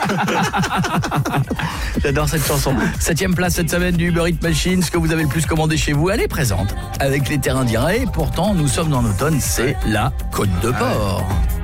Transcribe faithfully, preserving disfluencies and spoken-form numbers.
J'adore cette chanson. Septième place cette semaine du Uber Eats Machine. Ce que vous avez le plus commandé chez vous, elle est présente. Avec les terrains d'Irae, pourtant nous sommes en automne, c'est la Côte de Porc.